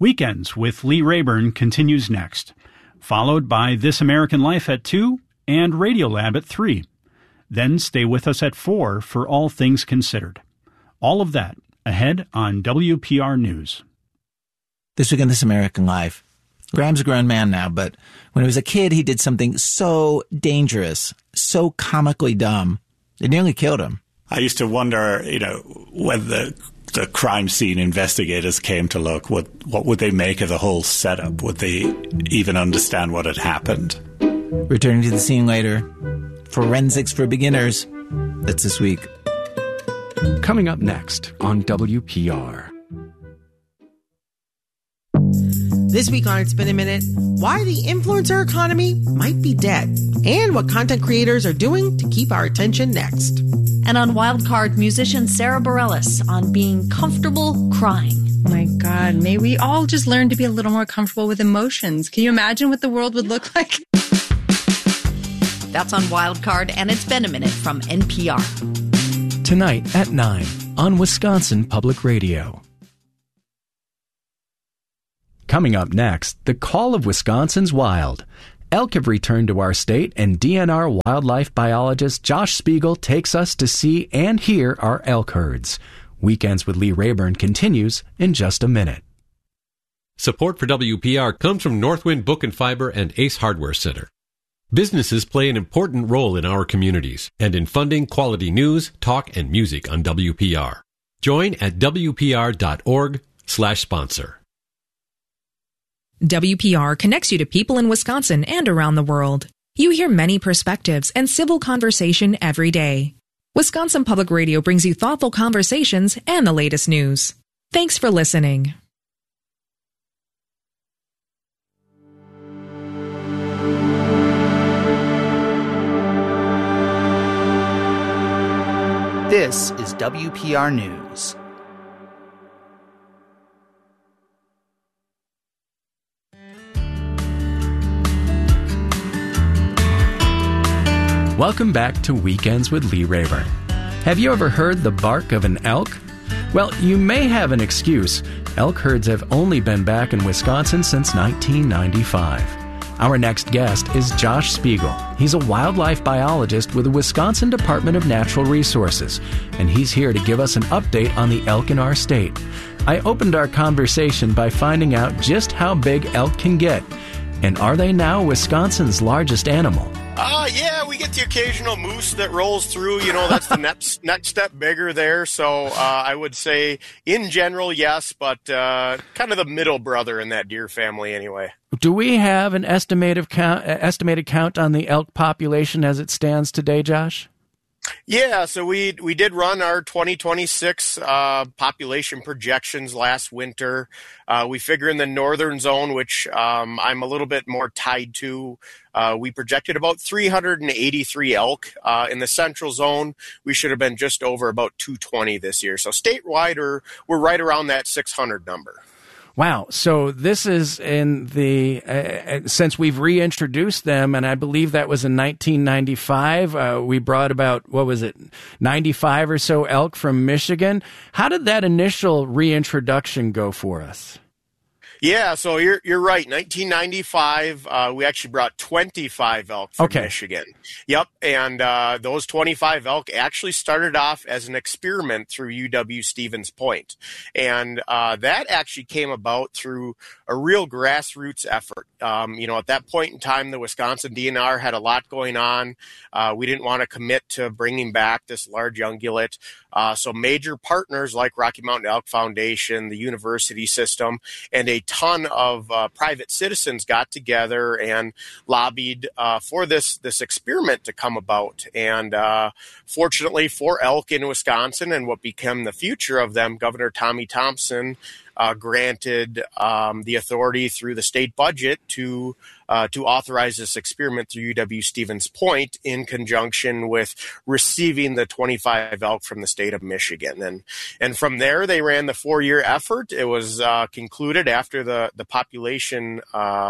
Weekends with Lee Rayburn continues next, followed by This American Life at 2 and Radiolab at 3. Then stay with us at 4 for All Things Considered. All of that ahead on WPR News. This week in This American Life, Graham's a grown man now, but when he was a kid, he did something so dangerous, so comically dumb, it nearly killed him. I used to wonder, when the crime scene investigators came to look, what would they make of the whole setup? Would they even understand what had happened? Returning to the scene later, Forensics for Beginners. That's this week. Coming up next on WPR. This week on It's Been a Minute, why the influencer economy might be dead, and what content creators are doing to keep our attention next. And on Wildcard, musician Sarah Bareilles on being comfortable crying. Oh my God, may we all just learn to be a little more comfortable with emotions. Can you imagine what the world would look like? That's on Wildcard, and It's Been a Minute from NPR. Tonight at 9 on Wisconsin Public Radio. Coming up next, the call of Wisconsin's wild. Elk have returned to our state, and DNR wildlife biologist Josh Spiegel takes us to see and hear our elk herds. Weekends with Lee Rayburn continues in just a minute. Support for WPR comes from Northwind Book and Fiber and Ace Hardware Center. Businesses play an important role in our communities and in funding quality news, talk, and music on WPR. Join at WPR.org/sponsor. WPR connects you to people in Wisconsin and around the world. You hear many perspectives and civil conversation every day. Wisconsin Public Radio brings you thoughtful conversations and the latest news. Thanks for listening. This is WPR News. Welcome back to Weekends with Lee Rayburn. Have you ever heard the bark of an elk? Well, you may have an excuse. Elk herds have only been back in Wisconsin since 1995. Our next guest is Josh Spiegel. He's a wildlife biologist with the Wisconsin Department of Natural Resources, and he's here to give us an update on the elk in our state. I opened our conversation by finding out just how big elk can get, and are they now Wisconsin's largest animal? Yeah, we get the occasional moose that rolls through. That's the next step bigger there. So I would say, in general, yes, but kind of the middle brother in that deer family anyway. Do we have an estimated count on the elk population as it stands today, Josh? Yeah, so we did run our 2026 population projections last winter. We figure in the northern zone, which I'm a little bit more tied to, we projected about 383 elk. In the central zone, we should have been just over about 220 this year. So statewide, we're right around that 600 number. Wow. So this is in the, since we've reintroduced them, and I believe that was in 1995, we brought about, 95 or so elk from Michigan. How did that initial reintroduction go for us? Yeah, so you're right. 1995, we actually brought 25 elk from Michigan. Yep, and those 25 elk actually started off as an experiment through UW-Stevens Point. And that actually came about through a real grassroots effort. At that point in time, the Wisconsin DNR had a lot going on. We didn't want to commit to bringing back this large ungulate. So major partners like Rocky Mountain Elk Foundation, the university system, and a ton of private citizens got together and lobbied for this experiment to come about. And fortunately for elk in Wisconsin and what became the future of them, Governor Tommy Thompson granted the authority through the state budget to authorize this experiment through UW-Stevens Point in conjunction with receiving the 25 elk from the state of Michigan. And from there, they ran the 4-year effort. It was concluded after the population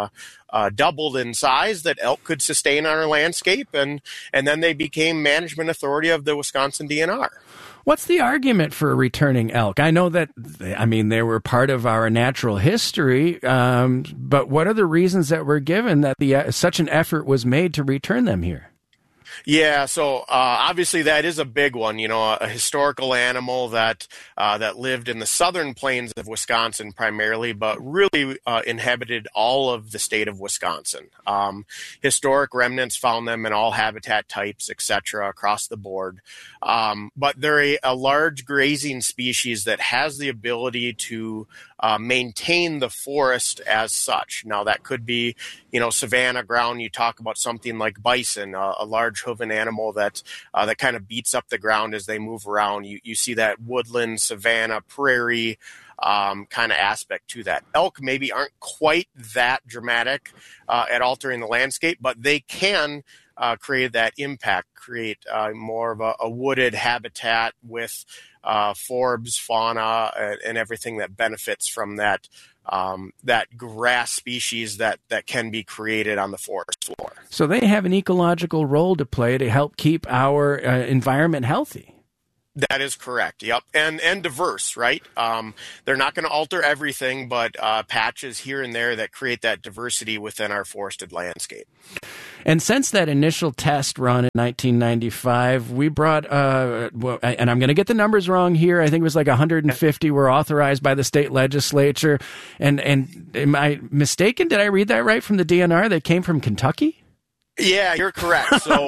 doubled in size that elk could sustain on our landscape, and then they became management authority of the Wisconsin DNR. What's the argument for returning elk? I know that, they were part of our natural history, but what are the reasons that were given that such an effort was made to return them here? Yeah, so obviously that is a big one. A historical animal that lived in the southern plains of Wisconsin primarily, but really inhabited all of the state of Wisconsin. Historic remnants found them in all habitat types, etc., across the board. But they're a large grazing species that has the ability to maintain the forest as such. Now, that could be, savanna ground. You talk about something like bison, a large hooven animal that kind of beats up the ground as they move around. You see that woodland, savanna, prairie kind of aspect to that. Elk maybe aren't quite that dramatic at altering the landscape, but they can create that impact, create more of a wooded habitat with forbs, fauna, and everything that benefits from that grass species that can be created on the forest floor. So they have an ecological role to play to help keep our environment healthy. That is correct. Yep. And diverse, right? They're not going to alter everything, but patches here and there that create that diversity within our forested landscape. And since that initial test run in 1995, we brought, and I'm going to get the numbers wrong here, I think it was like 150 were authorized by the state legislature. And am I mistaken? Did I read that right from the DNR? They came from Kentucky? Yeah, you're correct. So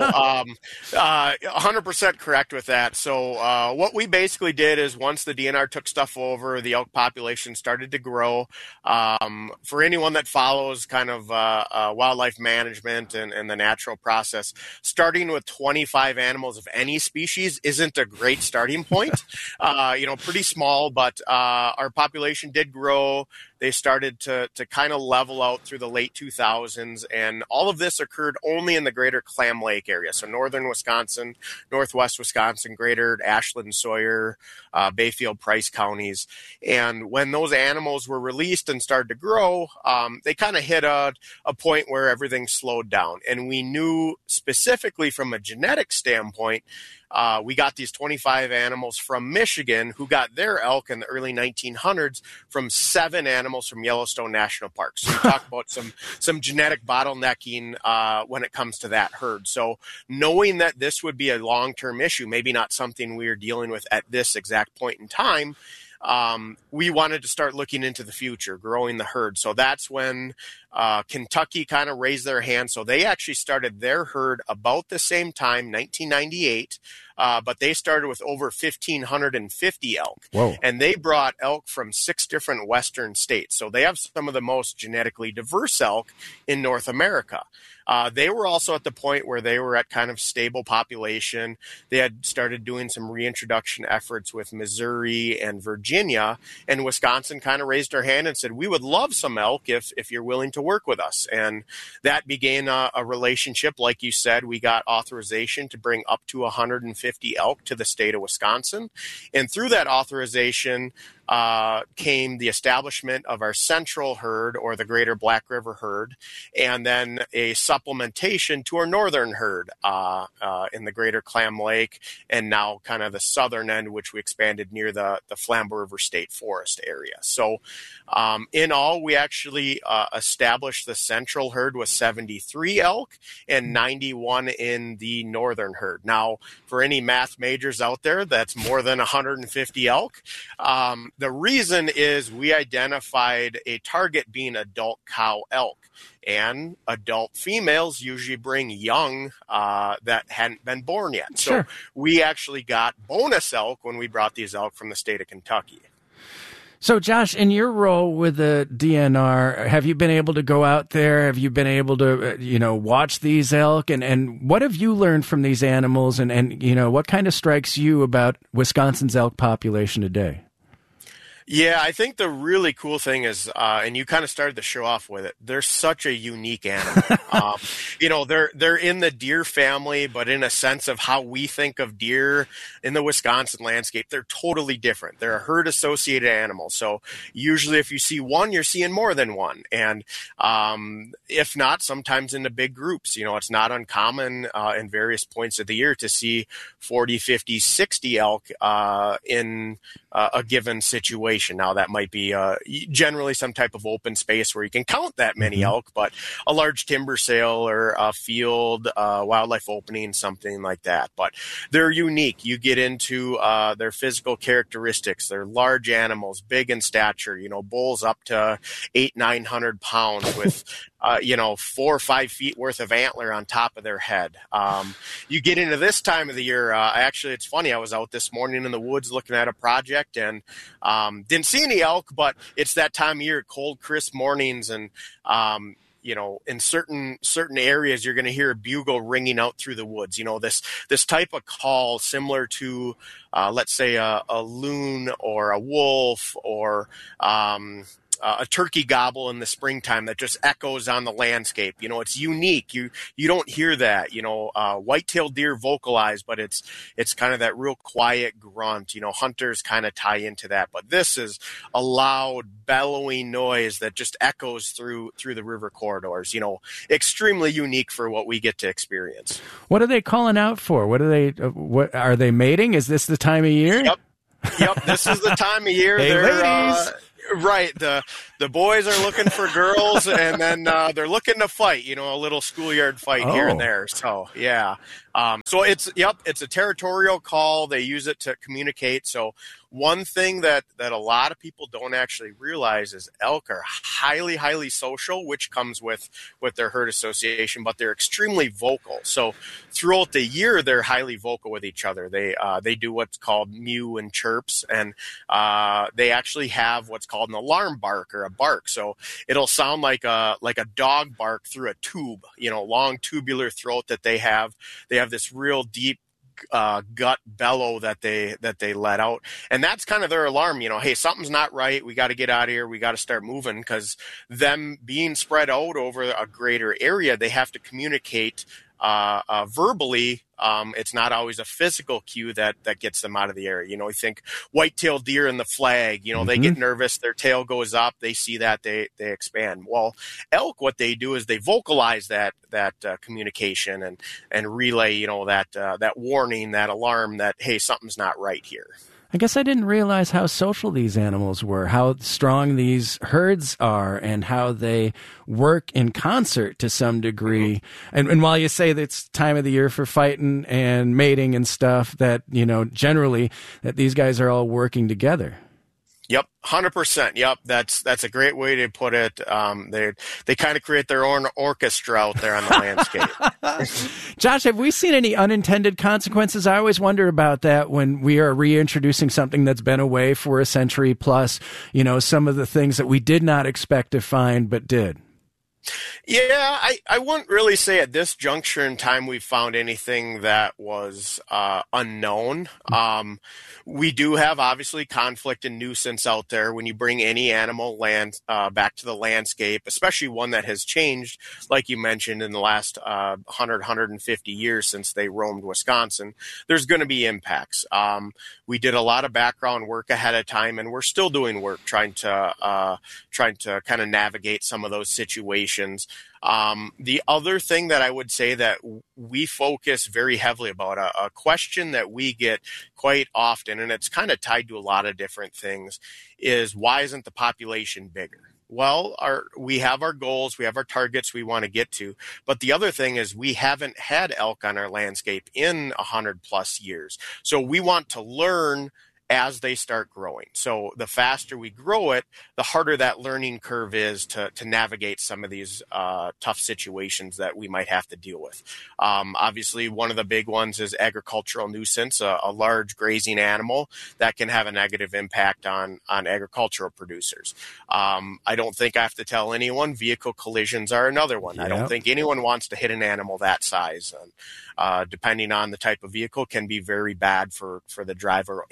100% correct with that. So what we basically did is once the DNR took stuff over, the elk population started to grow. For anyone that follows kind of wildlife management and the natural process, starting with 25 animals of any species isn't a great starting point. Pretty small, but our population did grow. They started to kind of level out through the late 2000s, and all of this occurred only in the greater Clam Lake area. So northern Wisconsin, northwest Wisconsin, greater Ashland, Sawyer, Bayfield, Price counties. And when those animals were released and started to grow, they kind of hit a point where everything slowed down. And we knew specifically from a genetic standpoint, we got these 25 animals from Michigan who got their elk in the early 1900s from 7 animals from Yellowstone National Park. So you talk about some genetic bottlenecking when it comes to that herd. So knowing that this would be a long-term issue, maybe not something we are dealing with at this exact point in time, we wanted to start looking into the future, growing the herd. So that's when Kentucky kind of raised their hand. So they actually started their herd about the same time, 1998, but they started with over 1,550 elk. Whoa. And they brought elk from 6 different western states. So they have some of the most genetically diverse elk in North America. They were also at the point where they were at kind of stable population. They had started doing some reintroduction efforts with Missouri and Virginia, and Wisconsin kind of raised their hand and said, we would love some elk if you're willing to work with us. And that began a relationship. Like you said, we got authorization to bring up to 150 elk to the state of Wisconsin. And through that authorization came the establishment of our central herd, or the greater Black River herd, and then a supplementation to our northern herd in the greater Clam Lake, and now kind of the southern end, which we expanded near the Flambeau River State Forest area. So in all, we actually established the central herd with 73 elk and 91 in the northern herd. Now, for any math majors out there, that's more than 150 elk. The reason is we identified a target being adult cow elk, and adult females usually bring young that hadn't been born yet. Sure. So we actually got bonus elk when we brought these elk from the state of Kentucky. So, Josh, in your role with the DNR, have you been able to go out there? Have you been able to, watch these elk? And what have you learned from these animals? And what kind of strikes you about Wisconsin's elk population today? Yeah, I think the really cool thing is, and you kind of started the show off with it, they're such a unique animal. They're in the deer family, but in a sense of how we think of deer in the Wisconsin landscape, they're totally different. They're a herd-associated animal. So usually if you see one, you're seeing more than one. And if not, sometimes in the big groups. It's not uncommon in various points of the year to see 40, 50, 60 elk in a given situation. Now, that might be generally some type of open space where you can count that many elk, but a large timber sale or a field, wildlife opening, something like that. But they're unique. You get into their physical characteristics. They're large animals, big in stature, bulls up to 800-900 pounds with 4 or 5 feet worth of antler on top of their head. You get into this time of the year. Actually, it's funny. I was out this morning in the woods looking at a project and didn't see any elk, but it's that time of year, cold, crisp mornings. And, in certain areas, you're going to hear a bugle ringing out through the woods. This type of call similar to, let's say, a loon or a wolf or a turkey gobble in the springtime that just echoes on the landscape. It's unique. You don't hear that. White-tailed deer vocalize, but it's kind of that real quiet grunt. Hunters kind of tie into that. But this is a loud, bellowing noise that just echoes through the river corridors. Extremely unique for what we get to experience. What are they calling out for? What are they mating? Is this the time of year? Yep. This is the time of year. Hey, ladies. Right. The boys are looking for girls, and then they're looking to fight, a little schoolyard fight here and there. So, yeah. So it's a territorial call. They use it to communicate. So one thing that a lot of people don't actually realize is elk are highly, highly social, which comes with their herd association, but they're extremely vocal. So throughout the year, they're highly vocal with each other. They do what's called mew and chirps, and they actually have what's called an alarm bark or a bark. So it'll sound like a dog bark through a tube, long tubular throat that they have. They have this real deep gut bellow that they let out, and that's kind of their alarm. Hey, something's not right. We got to get out of here. We got to start moving, because them being spread out over a greater area, they have to communicate verbally. It's not always a physical cue that gets them out of the area. You think white-tailed deer in the flag, they get nervous, their tail goes up, they see that, they expand. Well, elk, what they do is they vocalize that communication and relay, that warning, that alarm that, hey, something's not right here. I guess I didn't realize how social these animals were, how strong these herds are, and how they work in concert to some degree. And while you say that it's time of the year for fighting and mating and stuff, that, generally that these guys are all working together. Yep, 100%. Yep, that's a great way to put it. They kind of create their own orchestra out there on the landscape. Josh, have we seen any unintended consequences? I always wonder about that when we are reintroducing something that's been away for a century plus. Some of the things that we did not expect to find but did. Yeah, I wouldn't really say at this juncture in time we've found anything that was unknown. We do have, obviously, conflict and nuisance out there when you bring any animal back to the landscape, especially one that has changed, like you mentioned, in the last 150 years since they roamed Wisconsin. There's going to be impacts. We did a lot of background work ahead of time, and we're still doing work trying to kind of navigate some of those situations. The other thing that I would say that we focus very heavily about, a question that we get quite often, and it's kind of tied to a lot of different things, is why isn't the population bigger? Well, we have our goals, we have our targets we want to get to, but the other thing is we haven't had elk on our landscape in 100+ years. So we want to learn as they start growing. So the faster we grow it, the harder that learning curve is to navigate some of these tough situations that we might have to deal with. Obviously, one of the big ones is agricultural nuisance, a large grazing animal that can have a negative impact on agricultural producers. I don't think I have to tell anyone vehicle collisions are another one. Yep. I don't think anyone wants to hit an animal that size. And, depending on the type of vehicle, can be very bad for the driver and or the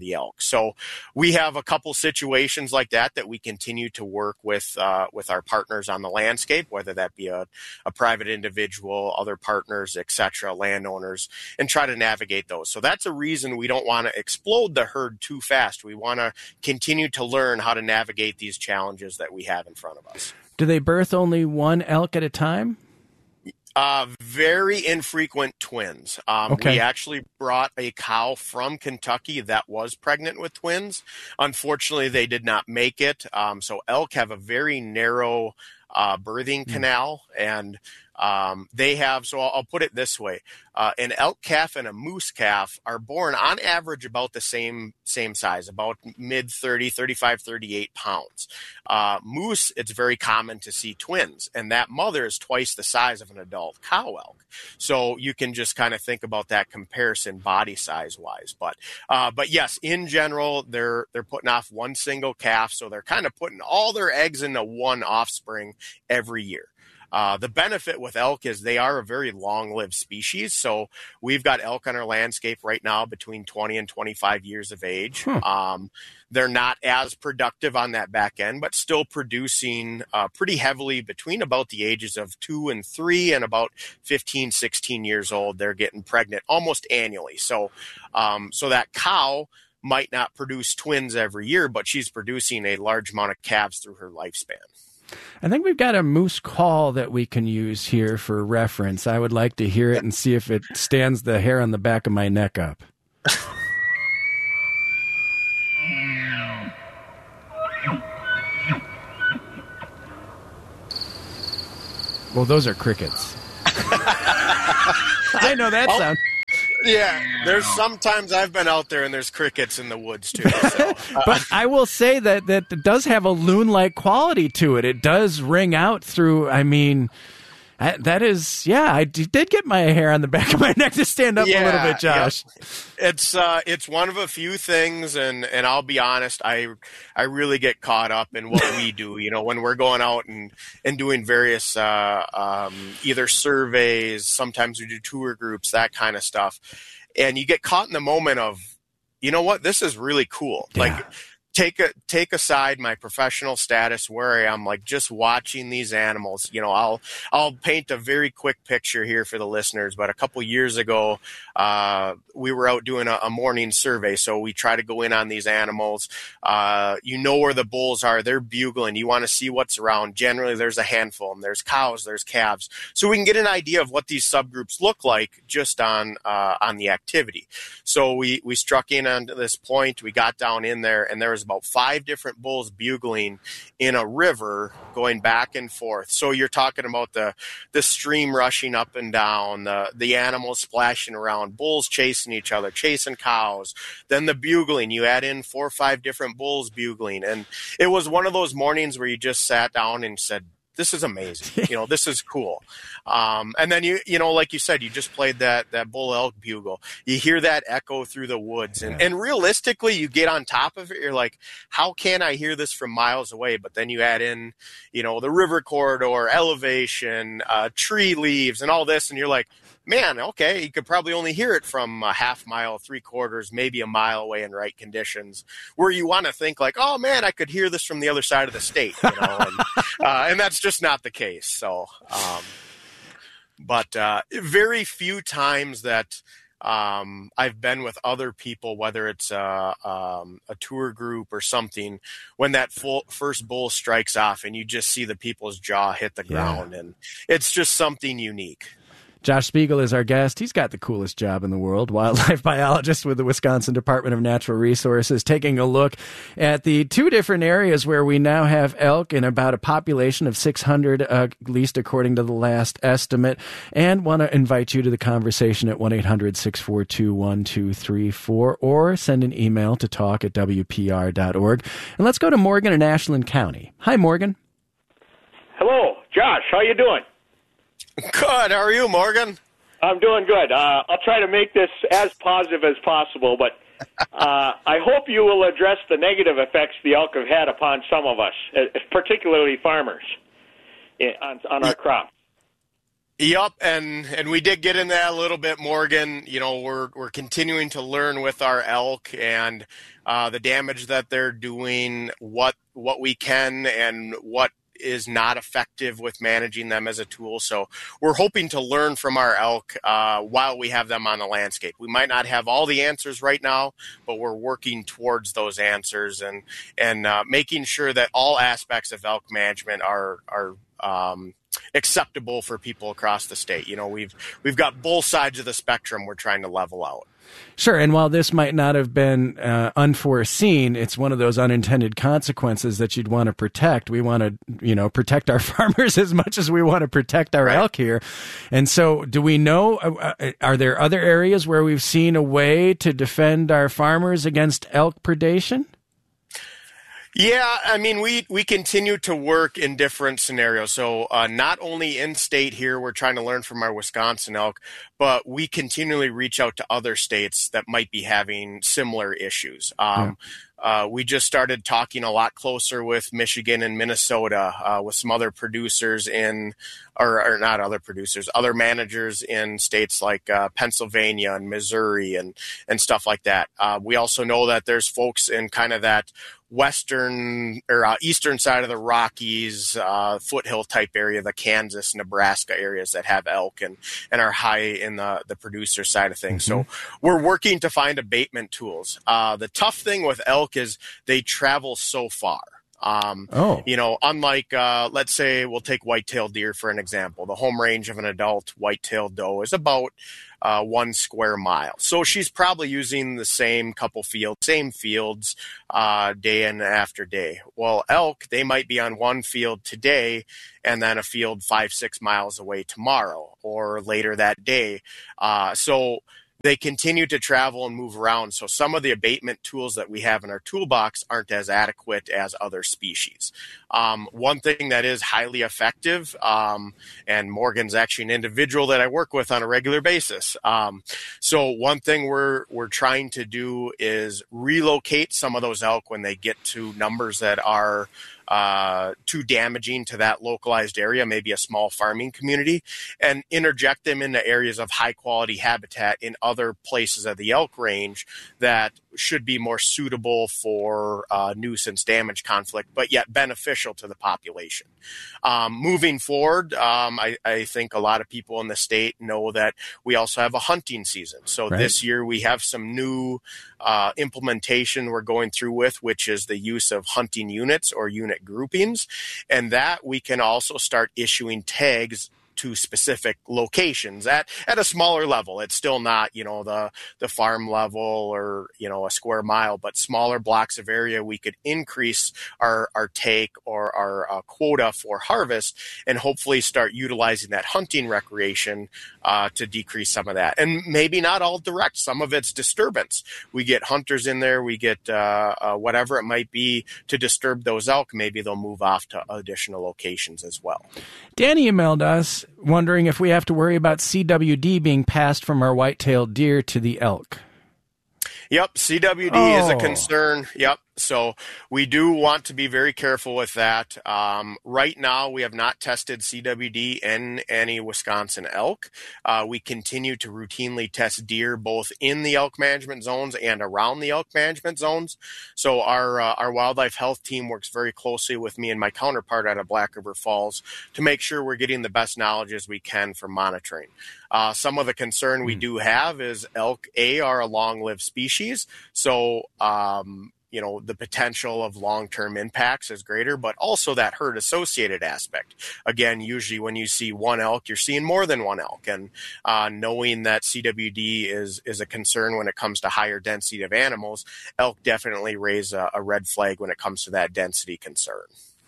the elk. So we have a couple situations like that we continue to work with our partners on the landscape, whether that be a private individual, other partners, etc., landowners, and try to navigate those. So that's a reason we don't want to explode the herd too fast. We want to continue to learn how to navigate these challenges that we have in front of us. Do they birth only one elk at a time? Very infrequent twins. Okay. We actually brought a cow from Kentucky that was pregnant with twins. Unfortunately, they did not make it. So elk have a very narrow birthing canal, and they have, so I'll put it this way, an elk calf and a moose calf are born on average about the same size, about mid 35, 38 pounds. Moose, it's very common to see twins, and that mother is twice the size of an adult cow elk. So you can just kind of think about that comparison body size wise. But yes, in general, they're putting off one single calf, so they're kind of putting all their eggs into one offspring every year. The benefit with elk is they are a very long-lived species. So we've got elk on our landscape right now between 20 and 25 years of age. They're not as productive on that back end, but still producing pretty heavily between about the ages of 2 and 3 and about 15, 16 years old. They're getting pregnant almost annually. So that cow might not produce twins every year, but she's producing a large amount of calves through her lifespan. I think we've got a moose call that we can use here for reference. I would like to hear it and see if it stands the hair on the back of my neck up. Well, those are crickets. I know that sound. Yeah, there's sometimes I've been out there and there's crickets in the woods too. So, but I will say that it does have a loon-like quality to it. It does ring out through, I mean, that is, yeah, I did get my hair on the back of my neck to stand up a little bit, Josh. Yeah. It's one of a few things, and I'll be honest, I really get caught up in what we do, when we're going out and doing various either surveys, sometimes we do tour groups, that kind of stuff. And you get caught in the moment of, you know what, this is really cool. Yeah. Like, take aside my professional status where I am, like just watching these animals. I'll paint a very quick picture here for the listeners. But a couple years ago, we were out doing a morning survey. So we try to go in on these animals. Where the bulls are. They're bugling. You want to see what's around. Generally, there's a handful. And there's cows. There's calves. So we can get an idea of what these subgroups look like just on the activity. So we struck in on this point. We got down in there, and there was about 5 different bulls bugling in a river going back and forth. So you're talking about the stream rushing up and down, the animals splashing around, bulls chasing each other, chasing cows, then the bugling. You add in 4 or 5 different bulls bugling. And it was one of those mornings where you just sat down and said, this is amazing. This is cool. And then like you said, you just played that bull elk bugle. You hear that echo through the woods, and realistically, you get on top of it. You're like, how can I hear this from miles away? But then you add in, the river corridor, elevation, tree leaves, and all this, and you're like, man, okay, you could probably only hear it from a half mile, 3/4, maybe a mile away in right conditions, where you want to think like, oh man, I could hear this from the other side of the state, and that's just not the case. So, but very few times that I've been with other people, whether it's a tour group or something, when that first bull strikes off and you just see the people's jaw hit the ground, and it's just something unique. Josh Spiegel is our guest. He's got the coolest job in the world, wildlife biologist with the Wisconsin Department of Natural Resources, taking a look at the 2 different areas where we now have elk in about a population of 600, at least according to the last estimate, and want to invite you to the conversation at 1-800-642-1234 or send an email to talk@wpr.org. And let's go to Morgan in Ashland County. Hi, Morgan. Hello, Josh. How you doing? Good. How are you, Morgan? I'm doing good. I'll try to make this as positive as possible, but I hope you will address the negative effects the elk have had upon some of us, particularly farmers, on our crops. Yep, and we did get in that a little bit, Morgan. We're continuing to learn with our elk and the damage that they're doing, what we can and what is not effective with managing them as a tool. So we're hoping to learn from our elk while we have them on the landscape. We might not have all the answers right now, but we're working towards those answers and making sure that all aspects of elk management are acceptable for people across the state. We've got both sides of the spectrum we're trying to level out. Sure, and while this might not have been unforeseen, it's one of those unintended consequences that you'd want to protect. We want to, protect our farmers as much as we want to protect our elk here. And so do we know, are there other areas where we've seen a way to defend our farmers against elk predation? Yeah, I mean, we continue to work in different scenarios. So not only in state here, we're trying to learn from our Wisconsin elk, but we continually reach out to other states that might be having similar issues. We just started talking a lot closer with Michigan and Minnesota, with some other producers or not other producers, other managers in states like Pennsylvania and Missouri and stuff like that. We also know that there's folks in kind of that western or eastern side of the Rockies, foothill type area, the Kansas, Nebraska areas that have elk and are high in the producer side of things. Mm-hmm. So we're working to find abatement tools. The tough thing with elk is they travel so far. Unlike, let's say we'll take white-tailed deer for an example. The home range of an adult white-tailed doe is about 1 square mile. So she's probably using the same fields, day in after day. Well, elk, they might be on one field today and then a field 5-6 miles away tomorrow or later that day. So they continue to travel and move around. So some of the abatement tools that we have in our toolbox aren't as adequate as other species. One thing that is highly effective, and Morgan's actually an individual that I work with on a regular basis. So one thing we're trying to do is relocate some of those elk when they get to numbers that are too damaging to that localized area, maybe a small farming community, and interject them into areas of high quality habitat in other places of the elk range that should be more suitable for nuisance damage conflict, but yet beneficial to the population. Moving forward, I think a lot of people in the state know that we also have a hunting season. So This year we have some new implementation we're going through with, which is the use of hunting units or unit groupings, and that we can also start issuing tags to specific locations at a smaller level. It's still not, the farm level or, a square mile, but smaller blocks of area. We could increase our take or our quota for harvest and hopefully start utilizing that hunting recreation to decrease some of that. And maybe not all direct. Some of it's disturbance. We get hunters in there. We get whatever it might be to disturb those elk. Maybe they'll move off to additional locations as well. Danny emailed us wondering if we have to worry about CWD being passed from our white-tailed deer to the elk. Yep, CWD is a concern. Yep. So we do want to be very careful with that. Right now, we have not tested CWD in any Wisconsin elk. We continue to routinely test deer both in the elk management zones and around the elk management zones. So our wildlife health team works very closely with me and my counterpart out of Black River Falls to make sure we're getting the best knowledge as we can for monitoring. Some of the concern we do have is elk, are a long-lived species. So, the potential of long-term impacts is greater, but also that herd-associated aspect. Again, usually when you see one elk, you're seeing more than one elk. And knowing that CWD is a concern when it comes to higher density of animals, elk definitely raise a red flag when it comes to that density concern.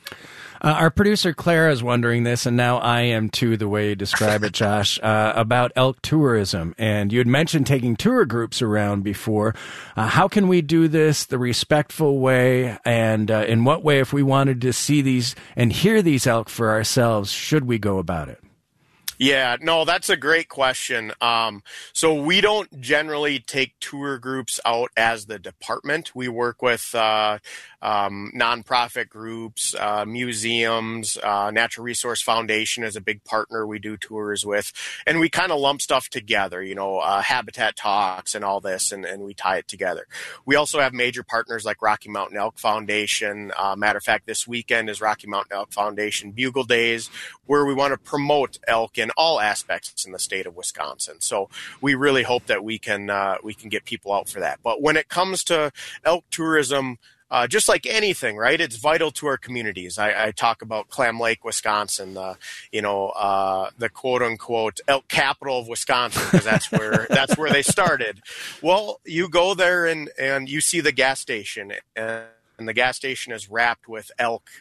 Our producer Clara is wondering this, and now I am too, the way you describe it, Josh, about elk tourism. And you had mentioned taking tour groups around before. How can we do this the respectful way, and in what way, if we wanted to see these and hear these elk for ourselves, should we go about it? Yeah, no, that's a great question. So we don't generally take tour groups out as the department. We work with nonprofit groups, museums, Natural Resource Foundation is a big partner we do tours with, and we kind of lump stuff together, Habitat Talks and all this, and we tie it together. We also have major partners like Rocky Mountain Elk Foundation. Matter of fact, this weekend is Rocky Mountain Elk Foundation Bugle Days, where we want to promote elk in all aspects in the state of Wisconsin. So we really hope that we can get people out for that. But when it comes to elk tourism, just like anything, right? It's vital to our communities. I talk about Clam Lake, Wisconsin, the quote unquote elk capital of Wisconsin, because that's where they started. Well, you go there and you see the gas station, and the gas station is wrapped with elk,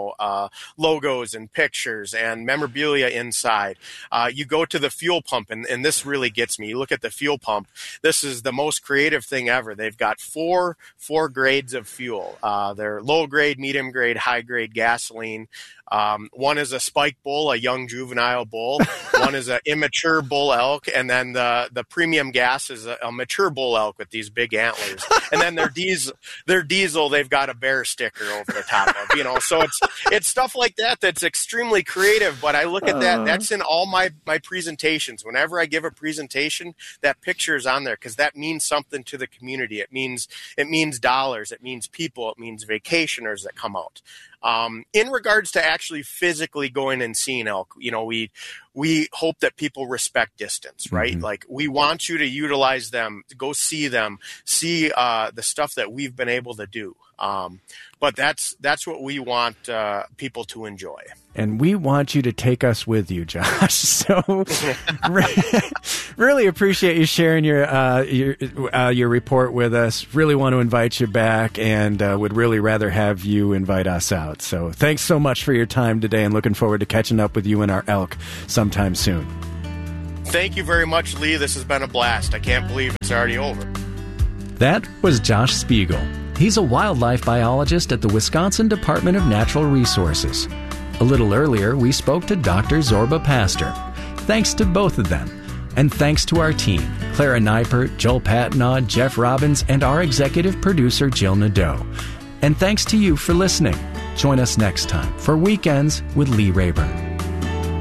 logos and pictures and memorabilia inside. You go to the fuel pump, and this really gets me. You look at the fuel pump. This is the most creative thing ever. They've got four grades of fuel. They're low grade, medium grade, high grade gasoline. One is a spike bull, a young juvenile bull. One is an immature bull elk, and then the premium gas is a mature bull elk with these big antlers. And then their diesel, they've got a bear sticker over the top of. So it's stuff like that that's extremely creative. But I look at that. That's in all my presentations. Whenever I give a presentation, that picture is on there because that means something to the community. It means dollars. It means people. It means vacationers that come out. In regards to actually physically going and seeing elk, we hope that people respect distance, right? Mm-hmm. Like, we want you to utilize them, go see them, see the stuff that we've been able to do. But that's what we want people to enjoy. And we want you to take us with you, Josh. So really appreciate you sharing your report with us. Really want to invite you back, and would really rather have you invite us out. So thanks so much for your time today, and looking forward to catching up with you and our elk sometime soon. Thank you very much, Lee. This has been a blast. I can't believe it's already over. That was Josh Spiegel. He's a wildlife biologist at the Wisconsin Department of Natural Resources. A little earlier, we spoke to Dr. Zorba Pastor. Thanks to both of them. And thanks to our team, Clara Neipert, Joel Patnaud, Jeff Robbins, and our executive producer, Jill Nadeau. And thanks to you for listening. Join us next time for Weekends with Lee Rayburn.